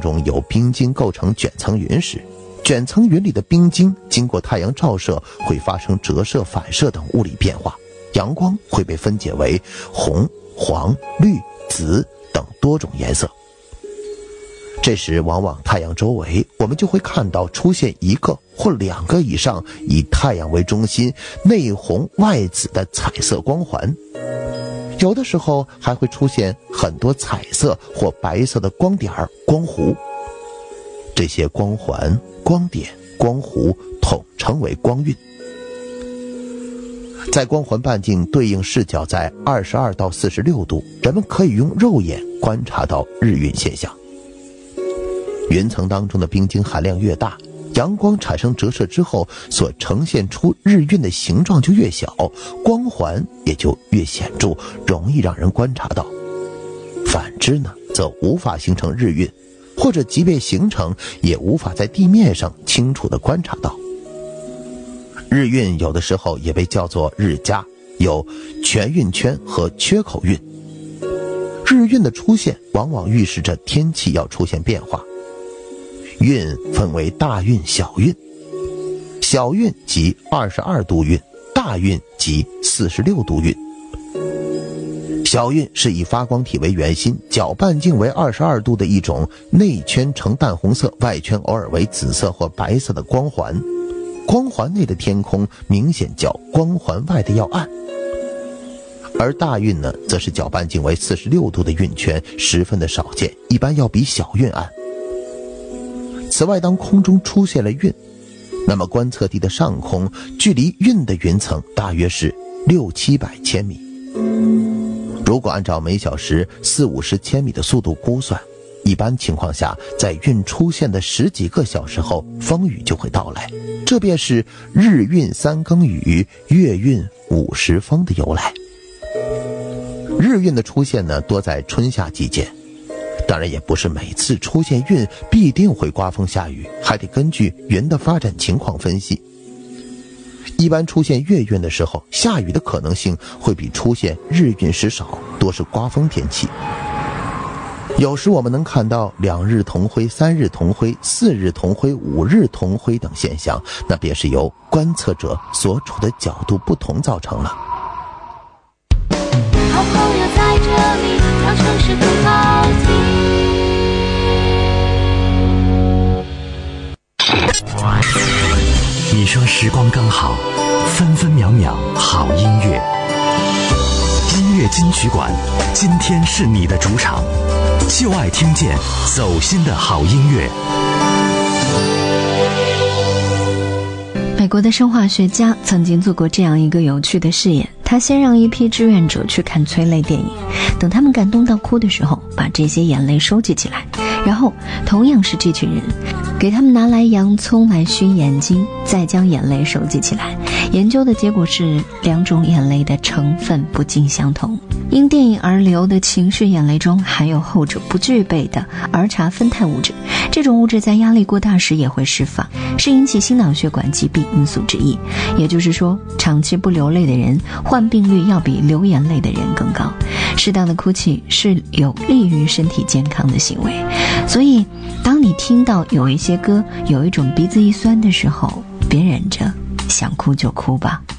中有冰晶构成卷层云时，卷层云里的冰晶经过太阳照射会发生折射、反射等物理变化，阳光会被分解为红、黄、绿、紫等多种颜色。这时往往太阳周围我们就会看到出现一个或两个以上以太阳为中心、内红外紫的彩色光环，有的时候还会出现很多彩色或白色的光点、光弧。这些光环、光点、光弧统称为光晕。在光环半径对应视角在22到46度，人们可以用肉眼观察到日晕现象。云层当中的冰晶含量越大，阳光产生折射之后所呈现出日晕的形状就越小，光环也就越显著，容易让人观察到。反之呢，则无法形成日晕，或者即便形成也无法在地面上清楚地观察到。日晕有的时候也被叫做日夹，有全晕圈和缺口晕。日晕的出现往往预示着天气要出现变化。晕分为大晕、小晕，小晕即22度晕，大晕即46度晕。小晕是以发光体为圆心，角半径为22度的一种内圈呈淡红色，外圈偶尔为紫色或白色的光环。光环内的天空明显较光环外的要暗。而大晕呢，则是角半径为46度的晕圈，十分的少见，一般要比小晕暗。此外，当空中出现了晕，那么观测地的上空距离晕的云层大约是600-700千米。如果按照每小时40-50千米的速度估算，一般情况下在晕出现的十几个小时后，风雨就会到来，这便是日晕3更雨，月晕5时风的由来。日晕的出现呢，多在春夏季节，当然也不是每次出现晕必定会刮风下雨，还得根据云的发展情况分析。一般出现月晕的时候，下雨的可能性会比出现日晕时少，多是刮风天气。有时我们能看到2日同辉、3日同辉、4日同辉、5日同辉等现象，那便是由观测者所处的角度不同造成了。 好朋友在这里，让城市更好听。 你说时光刚好，分分秒秒好音乐。音乐金曲馆，今天是你的主场，就爱听见走心的好音乐。 美国的生化学家曾经做过这样一个有趣的试验，他先让一批志愿者去看催泪电影，等他们感动到哭的时候，把这些眼泪收集起来，然后同样是这群人，给他们拿来洋葱来熏眼睛，再将眼泪收集起来。研究的结果是2种眼泪的成分不尽相同，因电影而流的情绪眼泪中含有后者不具备的儿茶酚肽物质，这种物质在压力过大时也会释放，是引起心脑血管疾病因素之一。也就是说，长期不流泪的人患病率要比流眼泪的人更高。适当的哭泣是有利于身体健康的行为，所以当你听到有一些歌有一种鼻子一酸的时候，别忍着，想哭就哭吧。